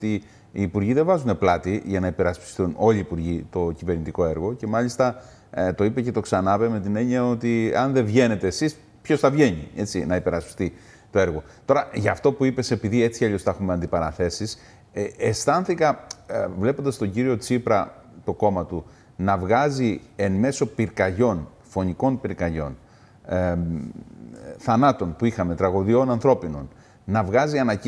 Οι υπουργοί δεν βάζουν πλάτη για να υπερασπιστούν όλοι οι υπουργοί το κυβερνητικό έργο και μάλιστα το είπε και το ξανάπε με την έννοια ότι αν δεν βγαίνετε εσείς, ποιος θα βγαίνει έτσι, να υπερασπιστεί το έργο. Τώρα, για αυτό που είπες, επειδή έτσι αλλιώς τα έχουμε αντιπαραθέσεις, αισθάνθηκα βλέποντας τον κύριο Τσίπρα, το κόμμα του, να βγάζει εν μέσω πυρκαγιών, φωνικών πυρκαγιών, θανάτων που είχαμε, τραγωδιών ανθρώπινων, να βγάζει ανακοίνωση